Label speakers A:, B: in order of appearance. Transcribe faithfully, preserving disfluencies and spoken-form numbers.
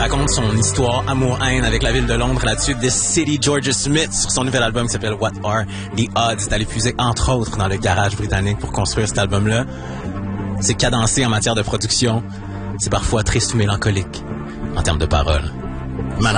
A: raconte son histoire amour-haine avec la ville de Londres là-dessus. This City, Georgia Smith, sur son nouvel album qui s'appelle What Are the Odds. C'est allé puiser, entre autres, dans le garage britannique pour construire cet album-là. C'est cadencé en matière de production. C'est parfois triste ou mélancolique en termes de paroles. Malade.